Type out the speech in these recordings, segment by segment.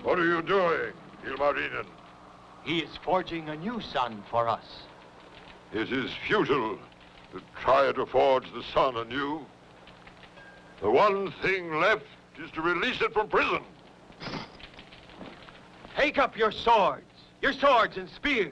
What are you doing, Ilmarinen? He is forging a new sun for us. It is futile to try to forge the sun anew. The one thing left is to release it from prison. Take up your swords and spears.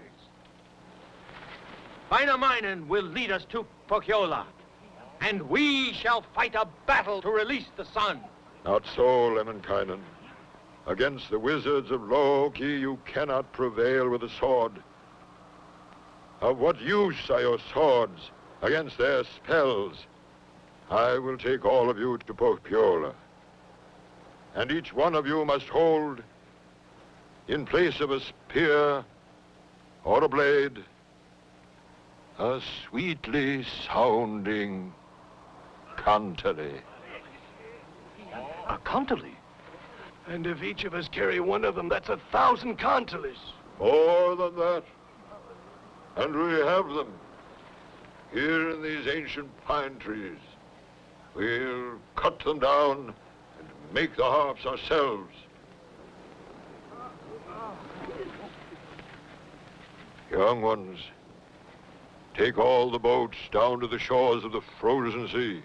Wainamoinen will lead us to Pohjola, and we shall fight a battle to release the sun. Not so, Lemminkainen. Against the wizards of Loki, you cannot prevail with a sword. Of what use are your swords against their spells? I will take all of you to Pohjola, and each one of you must hold, in place of a spear or a blade, a sweetly sounding kantele. A kantele? And if each of us carry one of them, that's 1,000 kanteles. More than that. And we have them here in these ancient pine trees. We'll cut them down and make the harps ourselves. Young ones, take all the boats down to the shores of the frozen sea.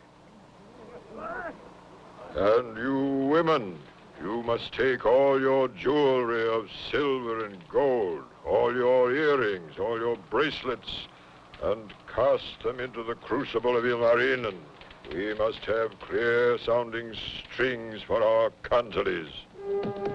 And you women, you must take all your jewelry of silver and gold, all your earrings, all your bracelets, and cast them into the crucible of Ilmarinen. We must have clear-sounding strings for our kanteles.